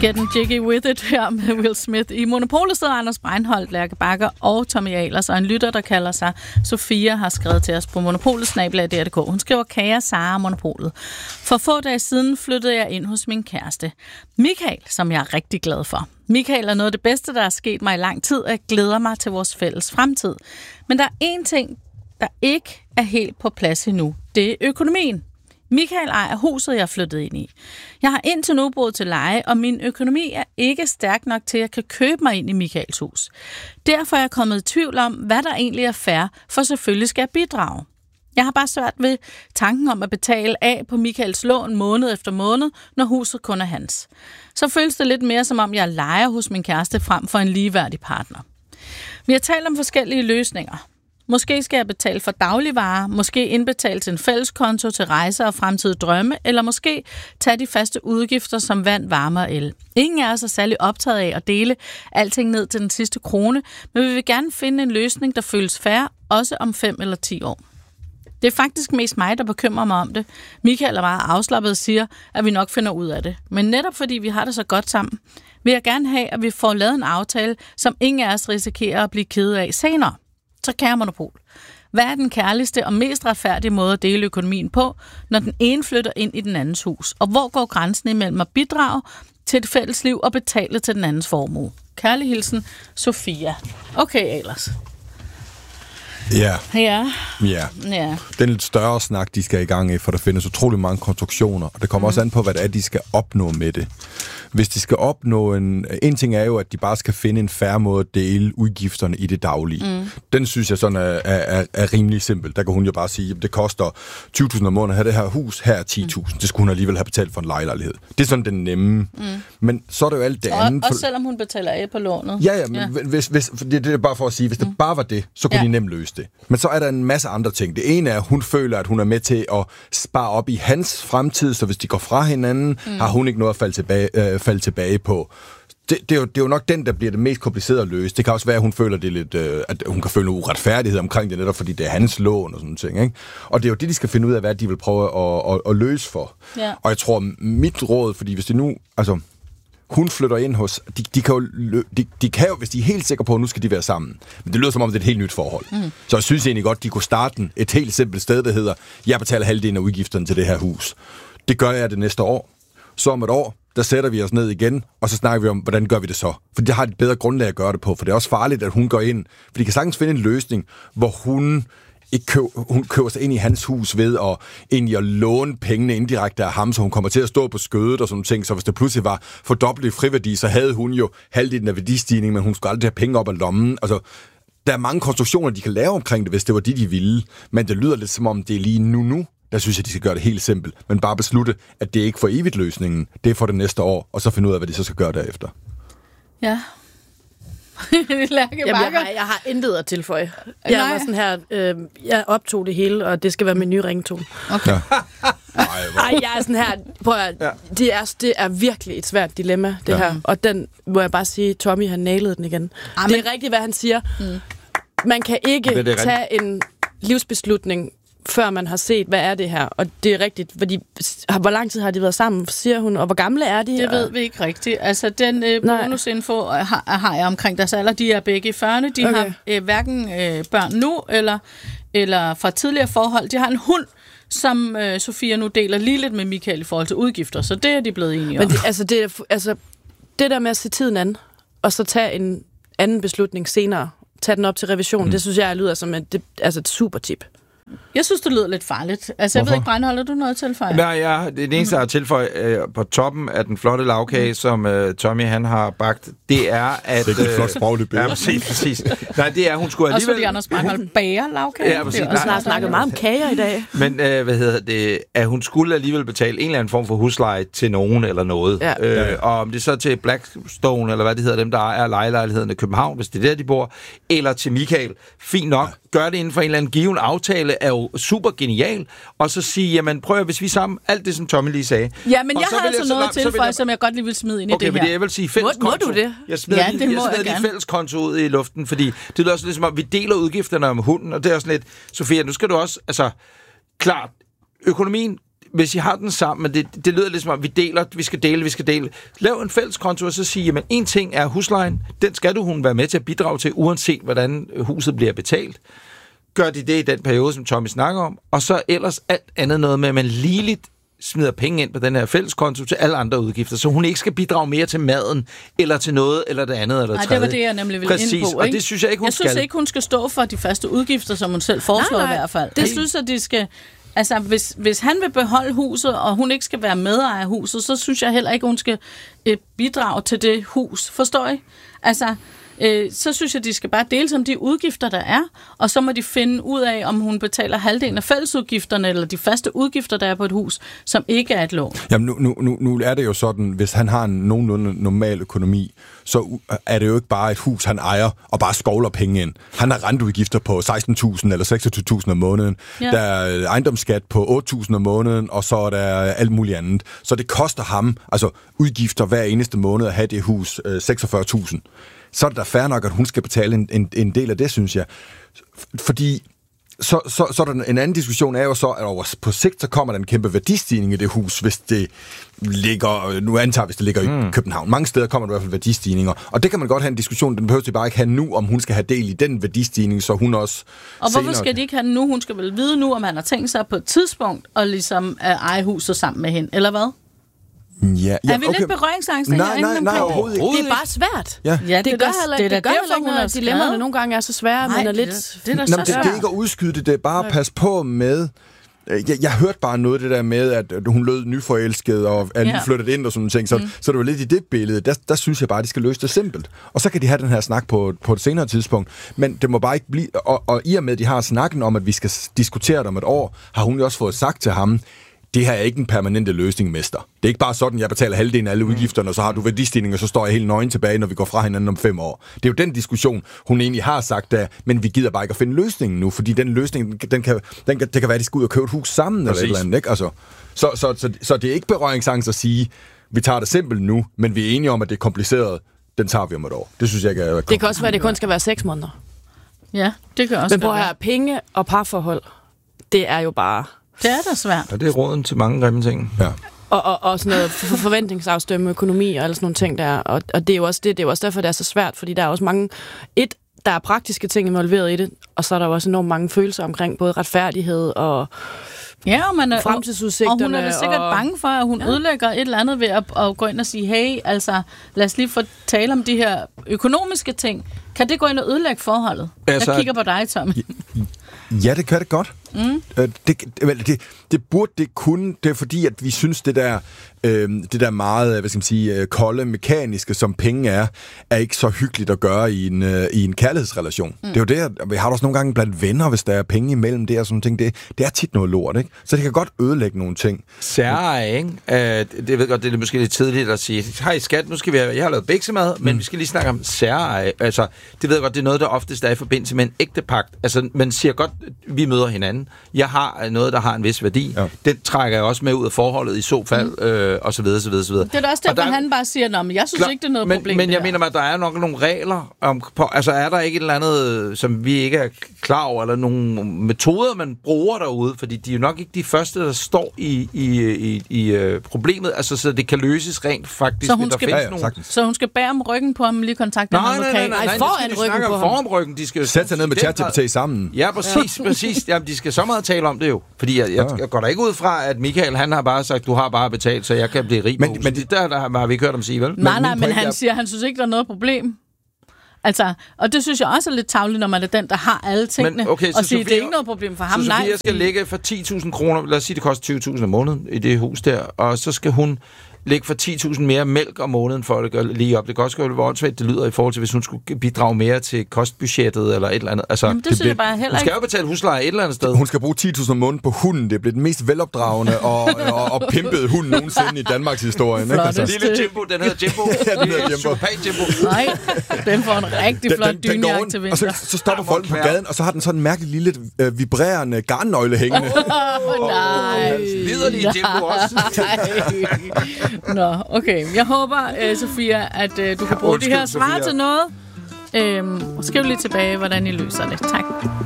Getting Jiggy With It her med Will Smith. I Monopolet sidder Anders Breinholt, Lærke Bakker og Tommy Ahlers, og en lytter, der kalder sig Sofia, har skrevet til os på monopolet@dr.dk. Hun skriver: Kære Sara Monopolet. For få dage siden flyttede jeg ind hos min kæreste, Michael, som jeg er rigtig glad for. Michael er noget af det bedste, der er sket mig i lang tid, og jeg glæder mig til vores fælles fremtid. Men der er én ting, der ikke er helt på plads endnu. Det er økonomien. Michael ejer huset, jeg er flyttet ind i. Jeg har indtil nu boet til leje, og min økonomi er ikke stærk nok til, at jeg kan købe mig ind i Michaels hus. Derfor er jeg kommet i tvivl om, hvad der egentlig er fair, for selvfølgelig skal jeg bidrage. Jeg har bare svært ved tanken om at betale af på Michaels lån måned efter måned, når huset kun er hans. Så føles det lidt mere som om, jeg lejer hos min kæreste frem for en ligeværdig partner. Vi har talt om forskellige løsninger. Måske skal jeg betale for dagligvarer, måske indbetale til en fælleskonto til rejser og fremtidige drømme, eller måske tage de faste udgifter som vand, varme og el. Ingen af os er særlig optaget af at dele alting ned til den sidste krone, men vi vil gerne finde en løsning, der føles fair, også om 5 eller 10 år. Det er faktisk mest mig, der bekymrer mig om det. Michael er meget afslappet og siger, at vi nok finder ud af det. Men netop fordi vi har det så godt sammen, vil jeg gerne have, at vi får lavet en aftale, som ingen af os risikerer at blive kede af senere. Så kære Monopol, hvad er den kærligste og mest retfærdige måde at dele økonomien på, når den ene flytter ind i den andens hus? Og hvor går grænsen imellem at bidrage til et fælles liv og betale til den andens formue? Kærlig hilsen, Sofia. Okay, Ahlers. Ja. Ja. Ja. Den lidt større snak, de skal i gang i, for der findes utrolig mange konstruktioner, og det kommer også an på, hvad det er, de skal opnå med det. Hvis de skal opnå en ting er jo, at de bare skal finde en fair måde at dele udgifterne i det daglige. Den synes jeg sådan er rimelig simpel. Der kan hun jo bare sige, at det koster 20.000 om måneden at have det her hus, her er 10.000. Det skulle hun alligevel have betalt for en lejelejlighed. Det er sådan den nemme. Men så er det jo alt det andet. Også selvom hun betaler af på lånet. Ja, men hvis det er bare for at sige, hvis det bare var det, så kunne de nemt løse det. Men så er der en masse andre ting. Det ene er, at hun føler, at hun er med til at spare op i hans fremtid, så hvis de går fra hinanden, har hun ikke noget at falde tilbage på. Det er jo nok den, der bliver det mest komplicerede at løse. Det kan også være, at hun føler det lidt, at hun kan føle noget uretfærdighed omkring det, netop fordi det er hans lån og sådan ting, ikke? Og det er jo det, de skal finde ud af, hvad de vil prøve at løse for. Ja. Og jeg tror, mit råd, fordi hvis det nu, altså, hun flytter ind hos, de kan jo, hvis de er helt sikre på, at nu skal de være sammen. Men det lyder som om, det er et helt nyt forhold. Så jeg synes egentlig godt, de kunne starte et helt simpelt sted, der hedder, jeg betaler halvdelen af udgifterne til det her hus. Det gør jeg det næste år. Så om et år, der sætter vi os ned igen, og så snakker vi om, hvordan gør vi det så? For det har et bedre grundlag at gøre det på, for det er også farligt, at hun går ind, for de kan sagtens finde en løsning, hvor hun køber sig ind i hans hus ved at låne pengene indirekte af ham, så hun kommer til at stå på skødet og sådan ting. Så hvis det pludselig var fordoblet i friværdi, så havde hun jo halvdelen af værdistigning, men hun skulle aldrig have penge op af lommen. Altså, der er mange konstruktioner, de kan lave omkring det, hvis det var det, de ville. Men det lyder lidt som om, det er lige nu. Der synes jeg, de skal gøre det helt simpelt. Men bare beslutte, at det ikke er for evigt løsningen. Det er for det næste år, og så finde ud af, hvad de så skal gøre derefter. Ja. Jeg har intet at tilføje. Jeg var sådan her, jeg optog det hele, og det skal være min nye ringtone. Okay. Ja. Ej, jeg er sådan her, prøv at, det er virkelig et svært dilemma, det her. Og den må jeg bare sige, Tommy har nailet den igen. Det er rigtigt, hvad han siger. Man kan ikke tage en livsbeslutning, før man har set, hvad er det her. Og det er rigtigt, fordi hvor lang tid har de været sammen, siger hun, og hvor gamle er de? Det ved vi ikke rigtigt. Altså, den bonusinfo har jeg omkring deres alder. De er begge i 40'erne. De har hverken børn nu, eller fra tidligere forhold. De har en hund, som Sofia nu deler lige lidt med Michael i forhold til udgifter. Så det er de blevet enige om. Men det der med at se tiden an, og så tage en anden beslutning senere, tage den op til revision, det synes jeg lyder som et super tip. Jeg synes, det lyder lidt farligt. Altså, jeg ved ikke, Breinholt, har du noget at tilføje? Nej, det eneste, jeg har tilføje på toppen af den flotte lavkage, som Tommy han har bagt, det er, at... Det er et flot sprogligt billede. Ja, præcis. Nej, det er, hun skulle alligevel... Også fordi Anders Breinholt bager lavkage. Ja, præcis. Vi har snart snakket meget om kager i dag. Men, at hun skulle alligevel betale en eller anden form for husleje til nogen eller noget. Ja. Og om det så til Blackstone, eller hvad det hedder, dem, der ejer lejelejligheden i København, hvis det er der, de bor, eller til Michael. Fint nok. Gør det inden for en eller anden given aftale, er jo super genial, og så sige, jamen prøv at, hvis vi sammen, alt det som Tommy lige sagde. Ja, men jeg har altså noget at tilføje, som jeg godt lige vil smide ind i det her. Okay, men jeg vil sige fælleskonto. Må du det? Jeg smider lige fælleskonto ud i luften, fordi det lyder også lidt som om, vi deler udgifterne om hunden, og det er også lidt, Sofia, nu skal du også, altså, klart, økonomien, hvis I har den sammen, men det lyder lidt som om, vi skal dele. Lav en fælles konto, og så sige, jamen en ting er huslejen, den skal hun være med til at bidrage til, uanset hvordan huset bliver betalt. Gør de det i den periode, som Tommy snakker om, og så ellers alt andet noget med, at man ligeligt smider penge ind på den her fælleskonto til alle andre udgifter, så hun ikke skal bidrage mere til maden, eller til noget, eller det andet, eller det tredje. Det var det, jeg nemlig ville ind på. Ikke? Og det synes jeg ikke, hun skal. Jeg synes ikke, hun skal stå for de faste udgifter, som hun selv foreslår i hvert fald. Det synes jeg, de skal... Altså, hvis han vil beholde huset, og hun ikke skal være medejer af huset, så synes jeg heller ikke, hun skal bidrage til det hus. Forstår I? Altså... så synes jeg, de skal bare dele om de udgifter, der er, og så må de finde ud af, om hun betaler halvdelen af fællesudgifterne, eller de faste udgifter, der er på et hus, som ikke er et lån. Jamen, nu er det jo sådan, hvis han har en nogenlunde normal økonomi, så er det jo ikke bare et hus, han ejer, og bare skovler penge ind. Han har renteudgifter på 16.000 eller 26.000 om måneden. Ja. Der er ejendomsskat på 8.000 om måneden, og så er der alt muligt andet. Så det koster ham, altså udgifter hver eneste måned at have det hus 46.000. Så er det da fair nok, at hun skal betale en del af det, synes jeg. Fordi så er der en anden diskussion er jo så, at over på sigt, så kommer der en kæmpe værdistigning i det hus, hvis det ligger, nu antager hvis det ligger i København. Mange steder kommer der i hvert fald værdistigninger. Og det kan man godt have en diskussion, den behøver de bare ikke have nu, om hun skal have del i den værdistigning, så hun også... Og hvorfor skal de ikke have den nu? Hun skal vel vide nu, om han har tænkt sig på et tidspunkt at ligesom eje huset sammen med hende, eller hvad? Ja, er vi lidt berøringsangst? Nej, overhovedet ikke. Det er bare svært. Ja. Det gør heller ikke noget, at dilemmerne nogle gange er så svære, men er lidt... Det er ikke at udskyde det, det er bare at passe på med... Jeg hørte bare noget af det der med, at hun lød nyforelsket og er lige flyttet ind og sådan ting, så det var lidt i det billede. Der synes jeg bare, at de skal løse det simpelt. Og så kan de have den her snak på et senere tidspunkt. Men det må bare ikke blive... Og i og med, at de har snakken om, at vi skal diskutere det om et år, har hun jo også fået sagt til ham, det her er ikke en permanente løsning, mester. Det er ikke bare sådan, jeg betaler halvdelen af alle udgifterne, og så har du værdistigning, og så står jeg helt nøgen tilbage, når vi går fra hinanden om 5 år. Det er jo den diskussion, hun egentlig har sagt der, men vi gider bare ikke at finde løsningen nu, fordi den løsning, det kan være, at de skal ud og købe et hus sammen, eller et eller andet, ikke? Altså, så det er ikke berøringsangst at sige, vi tager det simpelt nu, men vi er enige om, at det er kompliceret, den tager vi om et år. Det synes jeg ikke er... Det kan også være, at det kun skal være 6 måneder. Ja, det kan også. Men prøv at høre, penge og parforhold, det er jo bare... Det er da svært. Og det er råden til mange grimme ting. Ja. Og sådan noget forventningsafstemme, økonomi og alle sådan nogle ting der. Og det er jo også det er jo også derfor, det er så svært, fordi der er også mange... der er praktiske ting involveret i det, og så er der også enormt mange følelser omkring både retfærdighed og... Ja, og man er, fremtidsudsigterne. Og hun er da sikkert bange for, at hun ødelægger et eller andet ved at gå ind og sige, hey, altså, lad os lige få tale om de her økonomiske ting. Kan det gå ind og ødelægge forholdet? Altså, jeg kigger på dig, Tommy. Ja, det kan det godt. Det burde det kunne. Det er fordi, at vi synes, det der meget, hvad skal man sige, kolde, mekaniske, som penge er ikke så hyggeligt at gøre i en kærlighedsrelation. Det er jo det, vi har også nogle gange blandt venner, hvis der er penge imellem det og sådan ting. Det er tit noget lort, ikke? Så det kan godt ødelægge nogle ting. Særeje, ikke? Det ved godt, det er måske lidt tidligt at sige, hej skat, nu skal jeg har lavet biksemad, men vi skal lige snakke om særeje. Altså, det ved jeg godt, det er noget, der oftest er i forbindelse med en ægte pagt. Altså, man siger godt, vi møder hinanden. Jeg har noget, der har en vis værdi. Ja. Det trækker jeg også med ud af forholdet i så fald, og så videre, så videre, så videre. Det er også derfor, han bare siger, men jeg synes ikke, det er noget problem. Men jeg mener, at der er nok nogle regler. Altså, er der ikke et eller andet, som vi ikke er klar over, eller nogle metoder, man bruger derude? Fordi de er jo nok ikke de første, der står i problemet. Altså, så det kan løses rent faktisk. Så hun skal bære om ryggen på ham, lige kontakte en advokat? Nej, foran ryggen. De skal sætte sig ned med ChatGPT sammen. Ja, præcis. Jamen, de skal så meget tale om det jo. Fordi jeg går da ikke ud fra, at Michael, han har bare sagt, du har bare betalt, så jeg kan blive rig. Men der har vi ikke hørt om sige, vel? Nej, men han siger, han synes ikke, der er noget problem. Altså, og det synes jeg også er lidt tarveligt, når man er den, der har alle tingene, og siger, det er ikke noget problem for ham. Så Sofia skal lægge for 10.000 kroner, lad os sige, det koster 20.000 om måneden i det hus der, og så skal hun lægge for 10.000 mere mælk om måneden, for at det gør lige op. Det kan også gøre, hvor åndssvagt det lyder i forhold til, hvis hun skulle bidrage mere til kostbudgettet eller et eller andet. Altså, det synes jeg bare heller ikke. Hun skal jo betale husleje et eller andet sted. Hun skal bruge 10.000 om måneden på hunden. Det bliver den mest velopdragende og pimpede hund nogensinde i Danmarks historie. Lille Jimbo, den hedder Jimbo. Ja, den hedder Jimbo. Nej, den får en rigtig flot dynejagt til vinter. Og så stopper folk på gaden, og så har den sådan en mærkelig lille vibrerende garnnøgle hængende. Nej. Liderlig Jimbo også. Nå, okay. Jeg håber, Sofia, at du kan bruge det her svar til noget. Skriv lige tilbage, hvordan I løser det. Tak.